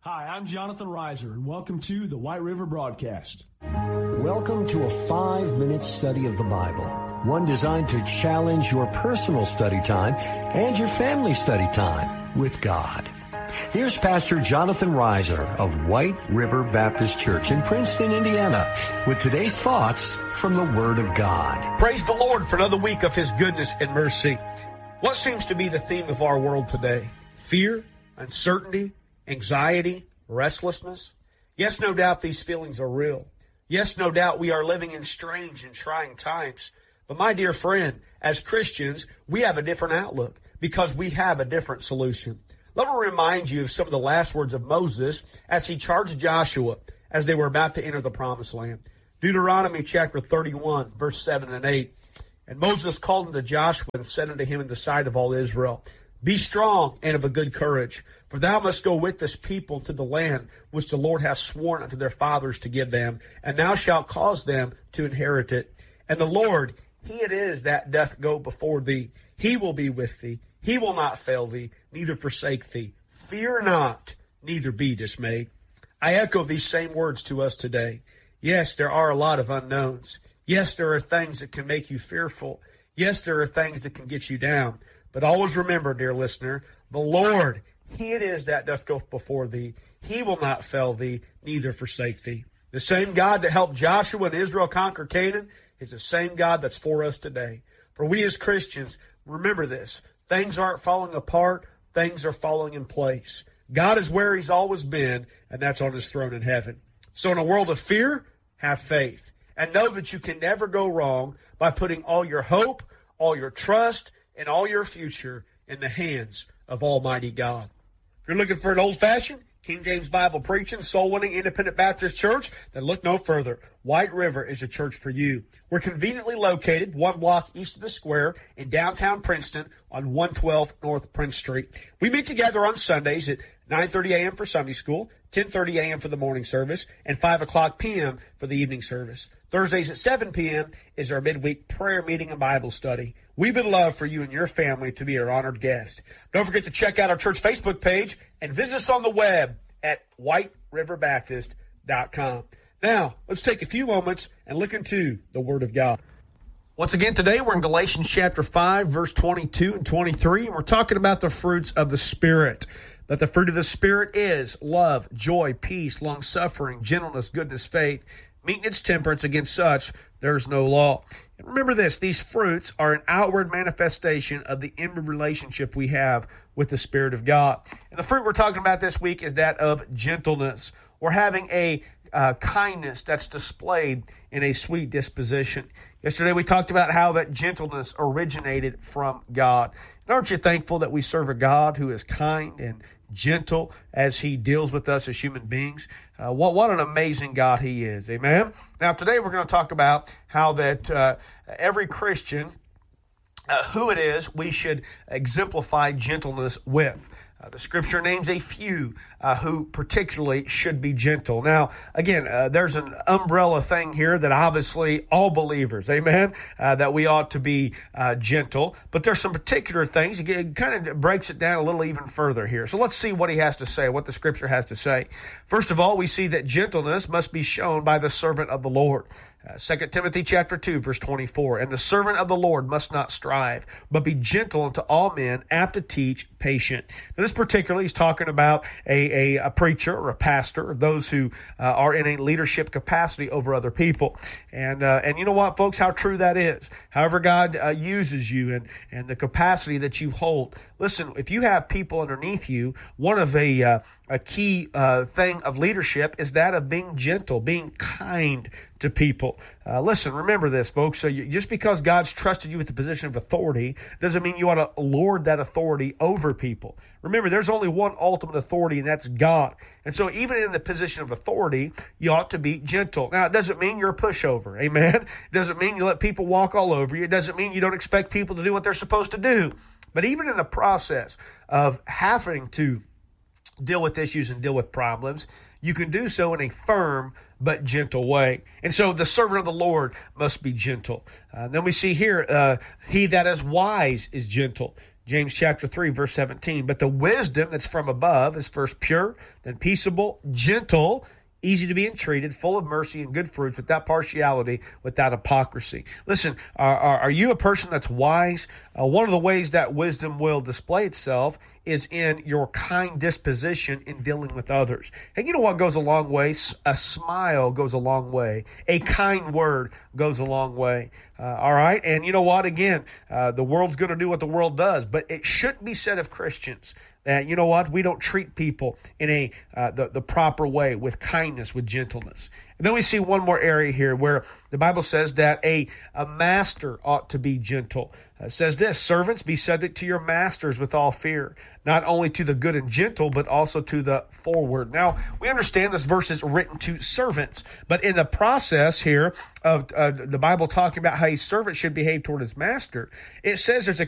Hi, I'm Jonathan Reiser, and welcome to the White River Broadcast. Welcome to a 5-minute study of the Bible, one designed to challenge your personal study time and your family study time with God. Here's Pastor Jonathan Reiser of White River Baptist Church in Princeton, Indiana, with today's thoughts from the Word of God. Praise the Lord for another week of His goodness and mercy. What seems to be the theme of our world today? Fear, uncertainty, anxiety, restlessness. Yes, no doubt these feelings are real. Yes, no doubt we are living in strange and trying times. But my dear friend, as Christians, we have a different outlook because we have a different solution. Let me remind you of some of the last words of Moses as he charged Joshua as they were about to enter the promised land. Deuteronomy chapter 31, verse 7 and 8. And Moses called unto Joshua and said unto him in the sight of all Israel, Be strong and of a good courage, for thou must go with this people to the land which the Lord hath sworn unto their fathers to give them, and thou shalt cause them to inherit it. And the Lord, He it is that doth go before thee. He will be with thee. He will not fail thee, neither forsake thee. Fear not, neither be dismayed. I echo these same words to us today. Yes, there are a lot of unknowns. Yes, there are things that can make you fearful. Yes, there are things that can get you down. But always remember, dear listener, the Lord, He it is that doth go before thee. He will not fail thee, neither forsake thee. The same God that helped Joshua and Israel conquer Canaan is the same God that's for us today. For we as Christians, remember this. Things aren't falling apart. Things are falling in place. God is where He's always been, and that's on His throne in heaven. So in a world of fear, have faith. And know that you can never go wrong by putting all your hope, all your trust, and all your future in the hands of Almighty God. If you're looking for an old-fashioned, King James Bible preaching, soul-winning, independent Baptist church, then look no further. White River is a church for you. We're conveniently located 1 block east of the square in downtown Princeton on 112 North Prince Street. We meet together on Sundays at 9:30 a.m. for Sunday school, 10:30 a.m. for the morning service, and 5 o'clock p.m. for the evening service. Thursdays at 7 p.m. is our midweek prayer meeting and Bible study. We would love for you and your family to be our honored guest. Don't forget to check out our church Facebook page and visit us on the web at whiteriverbaptist.com. Now, let's take a few moments and look into the Word of God. Once again, today we're in Galatians chapter 5, verse 22 and 23, and we're talking about the fruits of the Spirit. That the fruit of the Spirit is love, joy, peace, long-suffering, gentleness, goodness, faith, meekness, temperance. Against such there is no law. And remember this, these fruits are an outward manifestation of the inward relationship we have with the Spirit of God. And the fruit we're talking about this week is that of gentleness, or having a kindness that's displayed in a sweet disposition. Yesterday we talked about how that gentleness originated from God. And aren't you thankful that we serve a God who is kind and gentle as He deals with us as human beings? What an amazing God He is. Amen? Now today we're going to talk about how that every Christian, who it is we should exemplify gentleness with. The Scripture names a few who particularly should be gentle. Now, again, there's an umbrella thing here that obviously all believers, amen, that we ought to be gentle. But there's some particular things. It kind of breaks it down a little even further here. So let's see what he has to say, what the Scripture has to say. First of all, we see that gentleness must be shown by the servant of the Lord. 2 Timothy chapter 2, verse 24, And the servant of the Lord must not strive, but be gentle unto all men, apt to teach, patient. Now, this particularly, he's talking about a preacher or a pastor, or those who are in a leadership capacity over other people. And you know what, folks, how true that is. However God uses you and the capacity that you hold. Listen, if you have people underneath you, one of a key thing of leadership is that of being gentle, being kind to people. Listen, remember this, folks. So just because God's trusted you with the position of authority doesn't mean you ought to lord that authority over people. Remember, there's only one ultimate authority, and that's God. And so even in the position of authority, you ought to be gentle. Now, it doesn't mean you're a pushover, amen? It doesn't mean you let people walk all over you. It doesn't mean you don't expect people to do what they're supposed to do. But even in the process of having to deal with issues and deal with problems, you can do so in a firm but gentle way. And so the servant of the Lord must be gentle. Then we see here, he that is wise is gentle. James chapter 3, verse 17. But the wisdom that's from above is first pure, then peaceable, gentle, easy to be entreated, full of mercy and good fruits, without partiality, without hypocrisy. Listen, are you a person that's wise? One of the ways that wisdom will display itself is in your kind disposition in dealing with others. And you know what goes a long way? A smile goes a long way. A kind word goes a long way. All right? And you know what? Again, the world's going to do what the world does, but it shouldn't be said of Christians that, you know what, we don't treat people in the proper way, with kindness, with gentleness. And then we see one more area here where the Bible says that a master ought to be gentle. It says this, servants, be subject to your masters with all fear, not only to the good and gentle, but also to the forward. Now, we understand this verse is written to servants, but in the process here of the Bible talking about how a servant should behave toward his master, it says there's a